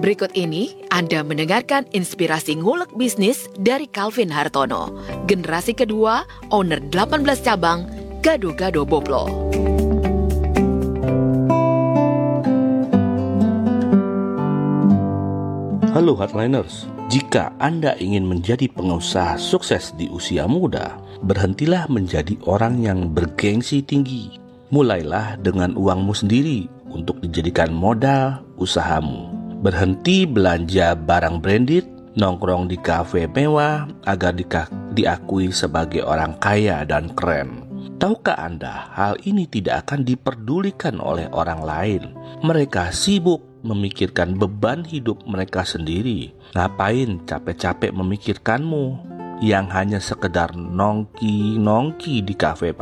Berikut ini Anda mendengarkan inspirasi ngulek bisnis dari Calvin Hartono, generasi kedua, owner 18 cabang, Gado-Gado Boplo. Halo Hardliners, jika Anda ingin menjadi pengusaha sukses di usia muda, berhentilah menjadi orang yang bergengsi tinggi. Mulailah dengan uangmu sendiri untuk dijadikan modal usahamu. Berhenti belanja barang branded, nongkrong di kafe mewah agar diakui sebagai orang kaya dan keren. Tahukah Anda, hal ini tidak akan diperdulikan oleh orang lain. Mereka sibuk memikirkan beban hidup mereka sendiri. Ngapain capek-capek memikirkanmu yang hanya sekedar nongki di kafe